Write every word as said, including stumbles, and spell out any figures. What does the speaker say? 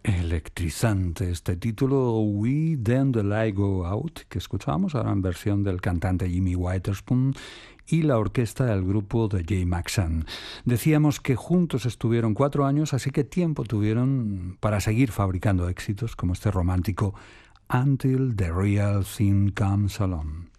Electrizante este título, We Then the Light Go Out, que escuchábamos ahora en versión del cantante Jimmy Witherspoon y la orquesta del grupo de Jay Maxson. Decíamos que juntos estuvieron cuatro años, así que tiempo tuvieron para seguir fabricando éxitos como este romántico Until the Real Thing Comes Along.